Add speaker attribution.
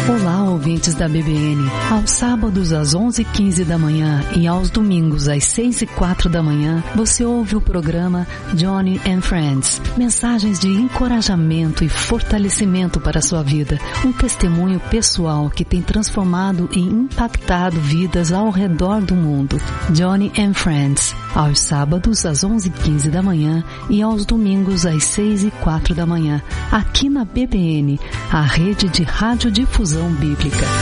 Speaker 1: Olá, ouvintes da BBN. Aos sábados às 11h15 da manhã e aos domingos às 6h04 da manhã, você ouve o programa Johnny and Friends. Mensagens de encorajamento e fortalecimento para a sua vida. Um testemunho pessoal que tem transformado e impactado vidas ao redor do mundo. Johnny and Friends. Aos sábados às 11h15 da manhã e aos domingos às 6h04 da manhã. Aqui na BBN, a rede de radiodifusão bíblica.